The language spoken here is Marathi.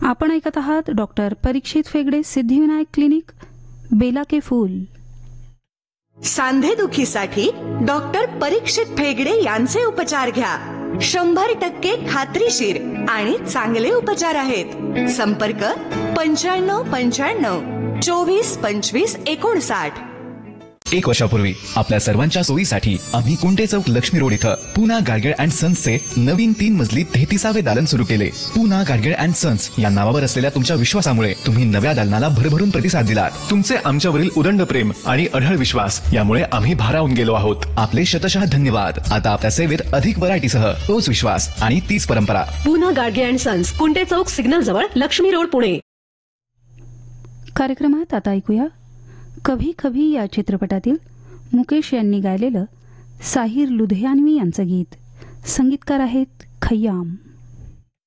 आपण ऐकत आहात डॉक्टर परीक्षित फेगडे सिद्धिविनायक क्लिनिक, बेला के फूल. सांधेदुखीसाठी डॉक्टर परीक्षित फेगडे यांचे उपचार घ्या. 100% खात्रीशीर आणि चांगले उपचार आहेत. संपर्क 9595 24 25 59. 1 वर्षापूर्वी आपल्या सर्वांच्या सोयीसाठी आम्ही कुंटे चौक लक्ष्मी रोड इथं पूना गाडगीळ अँड सन्सचे नवीन 3 मजली 33वे दालन सुरू केले. पूना गाडगीळ अँड सन्स या नावावर असलेल्या तुमच्या विश्वासामुळे तुम्ही नव्या दालनाला भरभरून प्रतिसाद दिलात. तुमचे आमच्यावरील उदंड प्रेम आणि अढळ विश्वास यामुळे आम्ही भारावून गेलो आहोत. आपले शतशः धन्यवाद. आता आपल्या सेवेत अधिक व्हरायटीसह तोच विश्वास आणि तीच परंपरा. Poona Gadgil and sons, Kunte Chowk signal जवळ, लक्ष्मी रोड, पुणे. कार्यक्रमात आता ऐकूया कभी कभी या चित्रपटातील मुकेश यांनी गायलेलं साहिर लुधियानवी यांचं गीत. संगीतकार आहेत खय्याम.